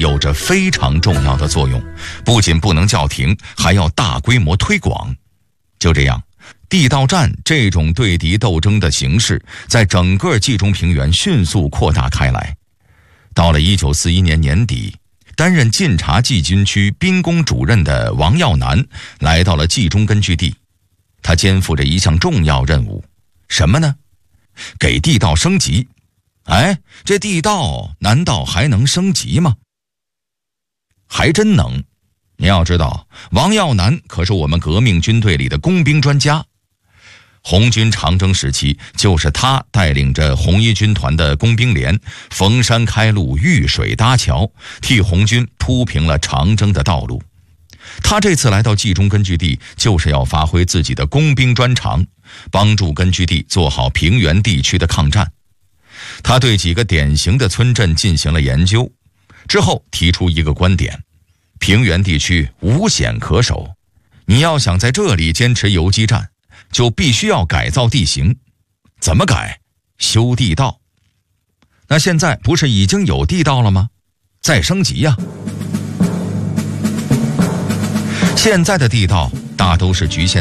有着非常重要的作用，不仅不能叫停，还要大规模推广。就这样，地道战这种对敌斗争的形式在整个冀中平原迅速扩大开来。到了1941年年底，担任晋察冀军区兵工主任的王耀南来到了冀中根据地，他肩负着一项重要任务，什么呢？给地道升级。哎，这地道难道还能升级吗？还真能。你要知道，王耀南可是我们革命军队里的工兵专家。红军长征时期，就是他带领着红一军团的工兵连逢山开路，遇水搭桥，替红军铺平了长征的道路。他这次来到冀中根据地，就是要发挥自己的工兵专长，帮助根据地做好平原地区的抗战。他对几个典型的村镇进行了研究，之后提出一个观点：平原地区无险可守，你要想在这里坚持游击战，就必须要改造地形。怎么改？修地道。那现在不是已经有地道了吗？再升级呀。现在的地道大都是局限